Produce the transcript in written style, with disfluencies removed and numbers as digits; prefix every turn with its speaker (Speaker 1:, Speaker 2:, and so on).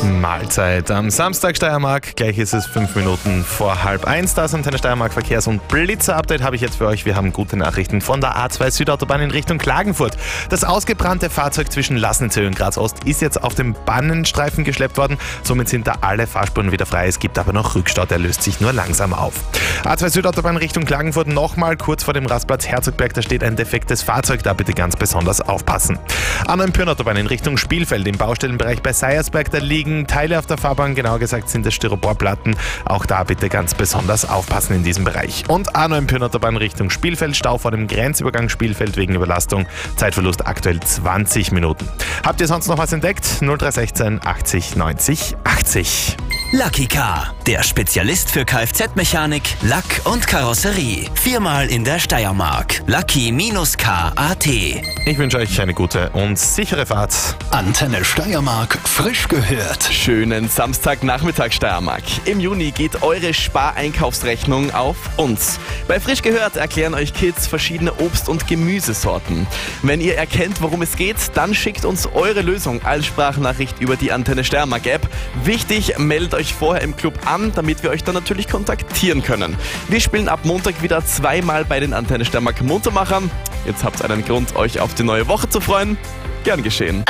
Speaker 1: Mahlzeit am Samstag Steiermark. Gleich ist es 5 Minuten vor 12:30. Das Antenne Steiermark Verkehrs- und Blitzer-Update habe ich jetzt für euch. Wir haben gute Nachrichten von der A2 Südautobahn in Richtung Klagenfurt. Das ausgebrannte Fahrzeug zwischen Lassnitzhöhe und Graz Ost ist jetzt auf dem Bannenstreifen geschleppt worden. Somit sind da alle Fahrspuren wieder frei. Es gibt aber noch Rückstau, der löst sich nur langsam auf. A2 Südautobahn Richtung Klagenfurt nochmal kurz vor dem Rastplatz Herzogberg. Da steht ein defektes Fahrzeug, da bitte ganz besonders aufpassen. A9 Pyhrnautobahn in Richtung Spielfeld im Baustellenbereich bei Seiersberg. Da liegen Teile auf der Fahrbahn, genauer gesagt sind es Styroporplatten. Auch da bitte ganz besonders aufpassen in diesem Bereich. Und A9 Pyhrnautobahn Richtung Spielfeld, Stau vor dem Grenzübergang Spielfeld wegen Überlastung. Zeitverlust aktuell 20 Minuten. Habt ihr sonst noch was entdeckt? 0316 80 90 80.
Speaker 2: Lucky Car, der Spezialist für Kfz-Mechanik, Lack und Karosserie. 4-mal in der Steiermark. Lucky-Car.at.
Speaker 1: Ich wünsche euch eine gute und sichere Fahrt.
Speaker 3: Antenne Steiermark, frisch gehört.
Speaker 4: Schönen Samstagnachmittag Steiermark. Im Juni geht eure Spar-Einkaufsrechnung auf uns. Bei Frisch gehört erklären euch Kids verschiedene Obst- und Gemüsesorten. Wenn ihr erkennt, worum es geht, dann schickt uns eure Lösung als Sprachnachricht über die Antenne Steiermark App. Wichtig, meldet euch vorher im Club an, damit wir euch dann natürlich kontaktieren können. Wir spielen ab Montag wieder 2-mal bei den Antenne Steiermark Muntermachern. Jetzt habt ihr einen Grund, euch auf die neue Woche zu freuen. Gern geschehen.